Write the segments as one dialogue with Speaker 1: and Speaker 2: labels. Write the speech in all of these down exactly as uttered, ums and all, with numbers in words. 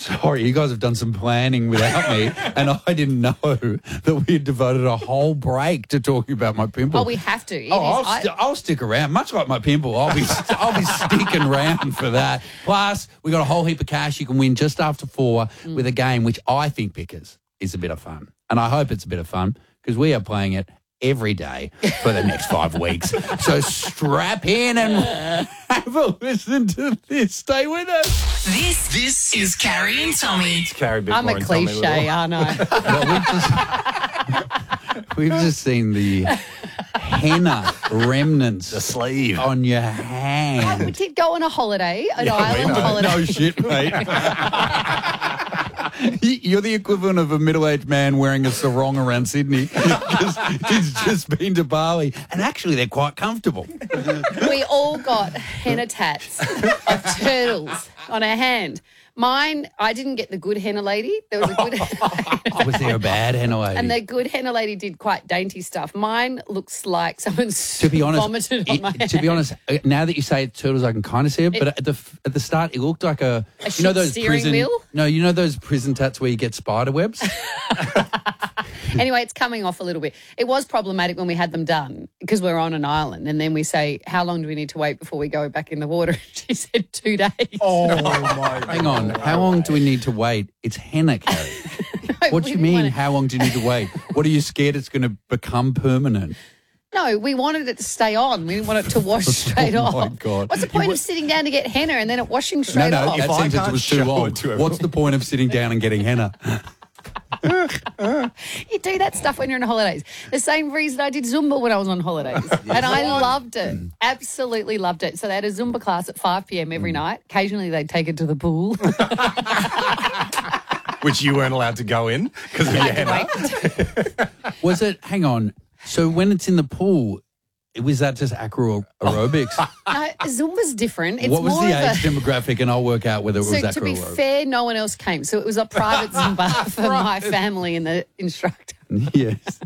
Speaker 1: sorry, you guys have done some planning without me, and I didn't know that we had devoted a whole break to talking about my pimple.
Speaker 2: Oh, we have to. It
Speaker 1: oh,
Speaker 2: is-
Speaker 1: I'll,
Speaker 2: I-
Speaker 1: st- I'll stick around. Much like my pimple, I'll be I'll be sticking around for that. Plus, we got a whole heap of cash you can win just after four
Speaker 2: Mm.
Speaker 1: with a game which I think, Pickers, is a bit of fun, and I hope it's a bit of fun because we are playing it every day for the next five weeks. So strap in and have a listen to this. Stay with us.
Speaker 3: This this is Carrie and Tommy.
Speaker 4: Carrie Big
Speaker 2: I'm a
Speaker 4: More and Tommy
Speaker 2: cliche,
Speaker 4: Little.
Speaker 2: aren't I?
Speaker 1: Well, we've, just, we've just seen the henna remnants
Speaker 4: The sleeve.
Speaker 1: on your
Speaker 2: we
Speaker 1: hand.
Speaker 2: did go on a holiday, an
Speaker 4: Yeah, we
Speaker 2: island
Speaker 4: know.
Speaker 2: holiday.
Speaker 1: No shit, mate. You're the equivalent of a middle-aged man wearing a sarong around Sydney because he's just been to Bali. And actually, they're quite comfortable.
Speaker 2: We all got henna tats of turtles on our hand. Mine, I didn't get the good henna lady. There was a good
Speaker 1: Oh, was there a bad henna lady?
Speaker 2: and the good henna lady did quite dainty stuff. Mine looks like someone's
Speaker 1: to be honest,
Speaker 2: vomited on
Speaker 1: it-
Speaker 2: my hand.
Speaker 1: to be honest, uh, now that you say it's turtles, I can kind of see it. But at the f- at the start, it looked like a,
Speaker 2: A
Speaker 1: you know
Speaker 2: ship
Speaker 1: those
Speaker 2: steering
Speaker 1: prison
Speaker 2: wheel?
Speaker 1: no, you know those prison tats where you get spider webs.
Speaker 2: Anyway, it's coming off a little bit. It was problematic when we had them done because we're on an island and then we say, how long do we need to wait before we go back in the water? She said two days.
Speaker 4: Oh, my
Speaker 1: Hang on, how long do we need to wait? It's henna, Carrie. What do
Speaker 2: we
Speaker 1: you
Speaker 2: didn't
Speaker 1: mean?
Speaker 2: wanna-
Speaker 1: How long do you need to wait? What are you scared it's going to become permanent?
Speaker 2: No, we wanted it to stay on. We didn't want it to wash straight
Speaker 1: Oh,
Speaker 2: off.
Speaker 1: my God.
Speaker 2: What's the point of sitting down to get henna and then it washing
Speaker 1: No,
Speaker 2: straight
Speaker 1: no,
Speaker 2: off?
Speaker 1: that
Speaker 4: If I
Speaker 1: sentence
Speaker 4: can't
Speaker 1: was too
Speaker 4: show
Speaker 1: long.
Speaker 4: it to everyone-
Speaker 1: What's the point of sitting down and getting henna?
Speaker 2: You do that stuff when you're on holidays. The same reason I did Zumba when I was on holidays. And I loved it. Absolutely loved it. So they had a Zumba class at five p.m. every night. Occasionally they'd take it to the pool.
Speaker 4: Which you weren't allowed to go in because of your henna.
Speaker 1: Was it? Hang on. So when it's in the pool, was that just acro aerobics?
Speaker 2: No, Zumba's different. It's
Speaker 1: what was
Speaker 2: more
Speaker 1: the
Speaker 2: of a...
Speaker 1: age demographic? And I'll work out whether it was
Speaker 2: So
Speaker 1: acro
Speaker 2: to be
Speaker 1: aerobics.
Speaker 2: fair, no one else came. So it was a private Zumba for my family and the instructor.
Speaker 1: Yes.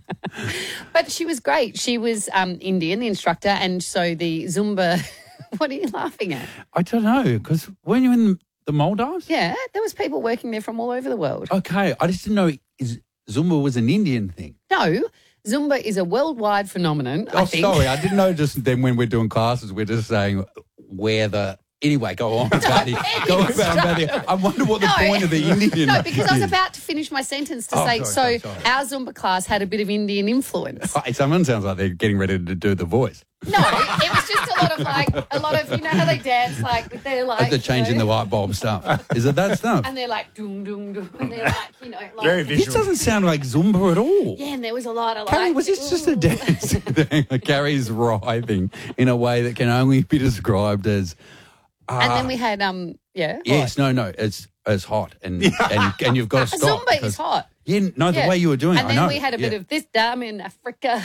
Speaker 2: But she was great. She was um, Indian, the instructor, and so the Zumba... What are you laughing at?
Speaker 1: I don't know, because weren't you in the Maldives?
Speaker 2: Yeah, there was people working there from all over the world.
Speaker 1: Okay, I just didn't know is, Zumba was an Indian thing.
Speaker 2: No, Zumba is a worldwide phenomenon, I
Speaker 1: Oh,
Speaker 2: think.
Speaker 1: sorry, I didn't know just then when we're doing classes, we're just saying where the... Anyway, go on, Patty. Go on, Patty. I wonder what the
Speaker 2: No.
Speaker 1: point of the Indian
Speaker 2: No, because I was
Speaker 1: is.
Speaker 2: about to finish my sentence to
Speaker 1: Oh,
Speaker 2: say,
Speaker 1: sorry,
Speaker 2: so
Speaker 1: sorry, sorry.
Speaker 2: our Zumba class had a bit of Indian influence.
Speaker 1: Hey, someone sounds like they're getting ready to do the voice.
Speaker 2: No, it was just a lot of like, a lot of, you know how they dance like, with their like...
Speaker 1: Like they're changing
Speaker 2: you
Speaker 1: the
Speaker 2: know,
Speaker 1: light bulb stuff. Is it that stuff?
Speaker 2: And they're like, doom, doom, doom, and they're like, you know, like...
Speaker 4: Very
Speaker 1: This
Speaker 4: visual.
Speaker 1: doesn't sound like Zumba at all.
Speaker 2: Yeah, and there was a lot of like...
Speaker 1: Carrie, was this just a
Speaker 2: ooh.
Speaker 1: dance thing? Carrie's writhing in a way that can only be described as...
Speaker 2: And then we had, um, yeah.
Speaker 1: Yes, no, no, it's it's hot and and, and you've got to
Speaker 2: what?
Speaker 1: stop.
Speaker 2: Zumba
Speaker 1: because-
Speaker 2: is hot.
Speaker 1: Yeah, no, the
Speaker 2: Yeah.
Speaker 1: way you were doing
Speaker 2: And
Speaker 1: it, I
Speaker 2: then
Speaker 1: know.
Speaker 2: we had a
Speaker 1: Yeah.
Speaker 2: bit of this dam in Africa.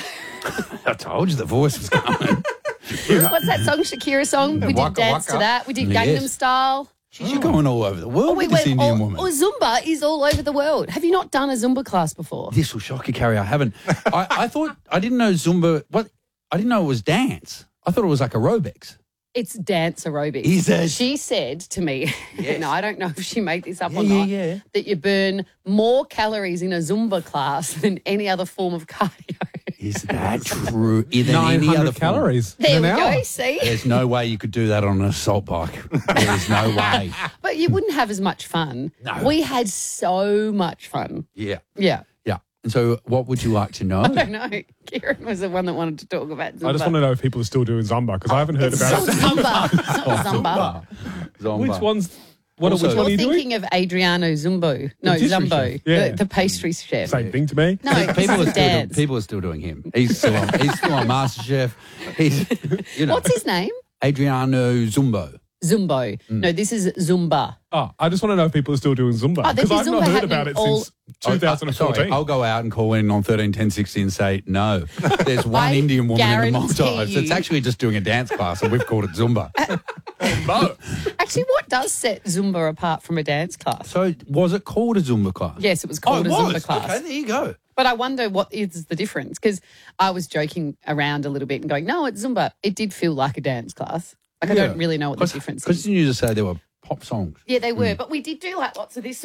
Speaker 1: I told you the voice was coming.
Speaker 2: What's that song, Shakira song? We did
Speaker 4: Waka
Speaker 2: dance to
Speaker 4: Waka.
Speaker 2: that. We did
Speaker 1: Yes.
Speaker 2: Gangnam Style.
Speaker 1: She's going all over the world
Speaker 2: We
Speaker 1: with this
Speaker 2: went
Speaker 1: Indian
Speaker 2: all,
Speaker 1: woman.
Speaker 2: oh, Zumba is all over the world. Have you not done a Zumba class before?
Speaker 1: This will shock you, Carrie. I haven't. I, I thought I didn't know Zumba. What? I didn't know it was dance. I thought it was like aerobics.
Speaker 2: It's dance aerobics.
Speaker 1: Is it?
Speaker 2: She said to me,
Speaker 1: Yes.
Speaker 2: no, I don't know if she made this up
Speaker 1: Yeah,
Speaker 2: or
Speaker 1: yeah,
Speaker 2: not,
Speaker 1: yeah.
Speaker 2: that you burn more calories in a Zumba class than any other form of cardio.
Speaker 1: Is that true? Than
Speaker 5: nine
Speaker 1: any other
Speaker 5: hundred
Speaker 1: form?
Speaker 5: calories
Speaker 2: There
Speaker 5: in
Speaker 2: we
Speaker 5: an hour.
Speaker 2: go, see?
Speaker 1: There's no way you could do that on an assault bike. There's no way.
Speaker 2: But you wouldn't have as much fun.
Speaker 1: No.
Speaker 2: We had so much fun.
Speaker 1: Yeah,
Speaker 2: Yeah.
Speaker 1: yeah. And so, what would you like to know?
Speaker 2: I don't know. Kieran was the one that wanted to talk about Zumba.
Speaker 5: I just want to know if people are still doing Zumba because I haven't heard
Speaker 2: It's
Speaker 5: about
Speaker 2: not
Speaker 5: it.
Speaker 2: Zumba. It's not Zumba.
Speaker 1: Zumba.
Speaker 5: Which ones? What,
Speaker 1: Also-
Speaker 5: which one are
Speaker 2: You're
Speaker 5: you doing?
Speaker 2: thinking of Adriano Zumbo. No,
Speaker 5: pastry
Speaker 2: Zumbo.
Speaker 5: chef. Yeah.
Speaker 2: The, the pastry chef.
Speaker 5: Same thing to me.
Speaker 2: No,
Speaker 1: People
Speaker 2: this
Speaker 1: are,
Speaker 2: is
Speaker 1: still doing,
Speaker 2: dance.
Speaker 1: people are still doing him. He's still on, he's still on MasterChef. He's, you know,
Speaker 2: What's his name?
Speaker 1: Adriano Zumbo.
Speaker 2: Zumbo. No, this is Zumba.
Speaker 5: Oh, I just want to know if people are still doing Zumba
Speaker 2: Oh, there's
Speaker 5: because I've not
Speaker 2: Zumba
Speaker 5: heard about it
Speaker 2: happening all-
Speaker 5: since two thousand fourteen.
Speaker 1: Sorry, I'll go out and call in on thirteen ten sixty and say, no, there's one
Speaker 2: I
Speaker 1: Indian woman in the
Speaker 2: guarantee
Speaker 1: Maldives that's
Speaker 2: you-
Speaker 1: actually just doing a dance class and we've called it Zumba.
Speaker 5: No.
Speaker 2: Actually, what does set Zumba apart from a dance class?
Speaker 1: So was it called a Zumba class?
Speaker 2: Yes, it was
Speaker 1: Oh,
Speaker 2: called
Speaker 1: it
Speaker 2: a
Speaker 1: was?
Speaker 2: Zumba class.
Speaker 1: Okay, there you go.
Speaker 2: But I wonder what is the difference because I was joking around a little bit and going, no, it's Zumba. It did feel like a dance class. Like I don't really know what the difference
Speaker 1: Because
Speaker 2: is.
Speaker 1: didn't you just say there were pop songs?
Speaker 2: Yeah, they were. But we did do like lots of this